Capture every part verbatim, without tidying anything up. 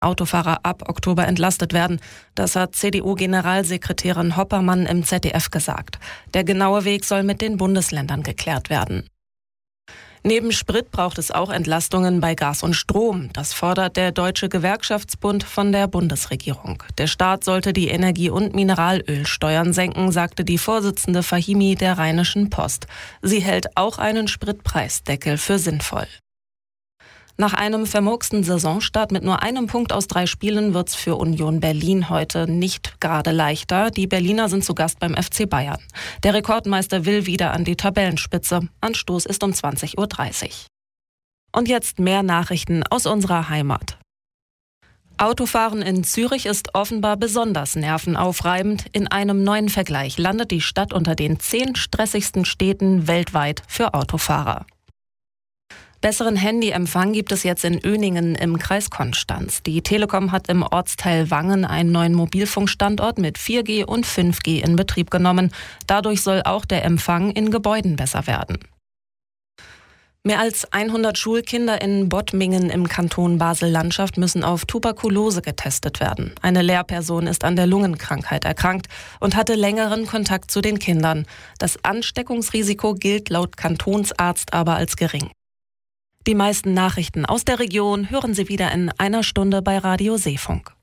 Autofahrer ab Oktober entlastet werden. Das hat C D U-Generalsekretärin Hoppermann im Z D F gesagt. Der genaue Weg soll mit den Bundesländern geklärt werden. Neben Sprit braucht es auch Entlastungen bei Gas und Strom. Das fordert der Deutsche Gewerkschaftsbund von der Bundesregierung. Der Staat sollte die Energie- und Mineralölsteuern senken, sagte die Vorsitzende Fahimi der Rheinischen Post. Sie hält auch einen Spritpreisdeckel für sinnvoll. Nach einem vermurksten Saisonstart mit nur einem Punkt aus drei Spielen wird's für Union Berlin heute nicht gerade leichter. Die Berliner sind zu Gast beim F C Bayern. Der Rekordmeister will wieder an die Tabellenspitze. Anstoß ist um zwanzig Uhr dreißig. Und jetzt mehr Nachrichten aus unserer Heimat. Autofahren in Zürich ist offenbar besonders nervenaufreibend. In einem neuen Vergleich landet die Stadt unter den zehn stressigsten Städten weltweit für Autofahrer. Besseren Handyempfang gibt es jetzt in Öningen im Kreis Konstanz. Die Telekom hat im Ortsteil Wangen einen neuen Mobilfunkstandort mit vier G und fünf G in Betrieb genommen. Dadurch soll auch der Empfang in Gebäuden besser werden. Mehr als hundert Schulkinder in Bottmingen im Kanton Basel-Landschaft müssen auf Tuberkulose getestet werden. Eine Lehrperson ist an der Lungenkrankheit erkrankt und hatte längeren Kontakt zu den Kindern. Das Ansteckungsrisiko gilt laut Kantonsarzt aber als gering. Die meisten Nachrichten aus der Region hören Sie wieder in einer Stunde bei Radio Seefunk.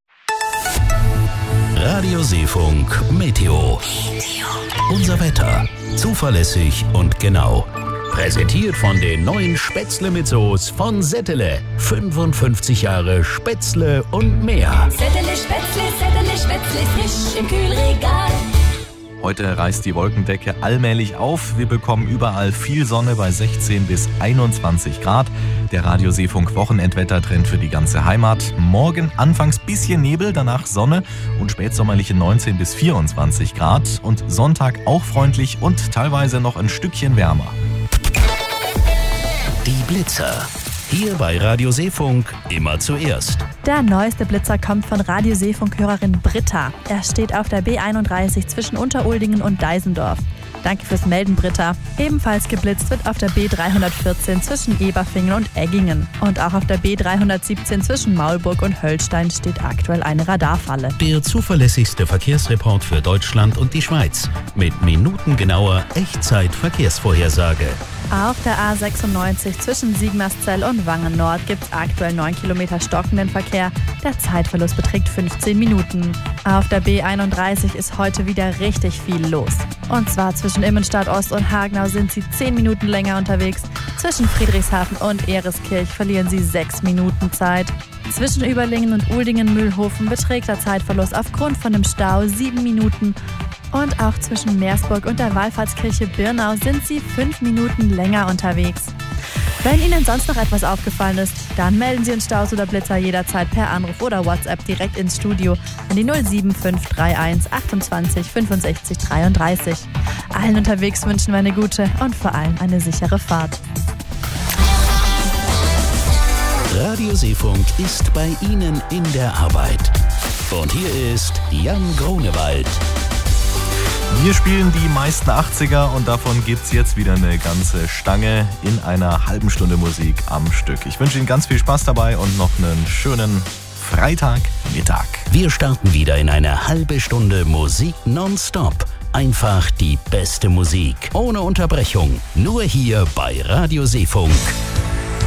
Radio Seefunk Meteo. Unser Wetter. Zuverlässig und genau. Präsentiert von den neuen Spätzle mit Soße von Settele. fünfundfünfzig Jahre Spätzle und mehr. Settele Spätzle, Settele Spätzle, frisch im Kühlregal. Heute reißt die Wolkendecke allmählich auf. Wir bekommen überall viel Sonne bei sechzehn bis einundzwanzig Grad. Der Radio Seefunk Wochenendwettertrend für die ganze Heimat. Morgen anfangs bisschen Nebel, danach Sonne und spätsommerliche neunzehn bis vierundzwanzig Grad. Und Sonntag auch freundlich und teilweise noch ein Stückchen wärmer. Die Blitzer. Hier bei Radio Seefunk immer zuerst. Der neueste Blitzer kommt von Radio Seefunk-Hörerin Britta. Er steht auf der B einunddreißig zwischen Unteruldingen und Deisendorf. Danke fürs Melden, Britta. Ebenfalls geblitzt wird auf der B dreihundertvierzehn zwischen Eberfingen und Eggingen. Und auch auf der B dreihundertsiebzehn zwischen Maulburg und Höllstein steht aktuell eine Radarfalle. Der zuverlässigste Verkehrsreport für Deutschland und die Schweiz. Mit minutengenauer Echtzeit-Verkehrsvorhersage. Auf der A sechsundneunzig zwischen Sigmarszell und Wangen Nord gibt es aktuell neun Kilometer stockenden Verkehr. Der Zeitverlust beträgt fünfzehn Minuten. Auf der B einunddreißig ist heute wieder richtig viel los. Und zwar zwischen Immenstadt Ost und Hagenau sind Sie zehn Minuten länger unterwegs. Zwischen Friedrichshafen und Ereskirch verlieren Sie sechs Minuten Zeit. Zwischen Überlingen und Uldingen-Mühlhofen beträgt der Zeitverlust aufgrund von dem Stau sieben Minuten. Und auch zwischen Meersburg und der Wallfahrtskirche Birnau sind Sie fünf Minuten länger unterwegs. Wenn Ihnen sonst noch etwas aufgefallen ist, dann melden Sie uns Staus oder Blitzer jederzeit per Anruf oder WhatsApp direkt ins Studio an die null sieben fünf drei eins achtundzwanzig fünfundsechzig dreiunddreißig. Allen unterwegs wünschen wir eine gute und vor allem eine sichere Fahrt. Radio Seefunk ist bei Ihnen in der Arbeit. Und hier ist Jan Grunewald. Wir spielen die meisten achtziger und davon gibt's jetzt wieder eine ganze Stange in einer halben Stunde Musik am Stück. Ich wünsche Ihnen ganz viel Spaß dabei und noch einen schönen Freitagmittag. Wir starten wieder in eine halbe Stunde Musik nonstop. Einfach die beste Musik, ohne Unterbrechung. Nur hier bei Radio Seefunk.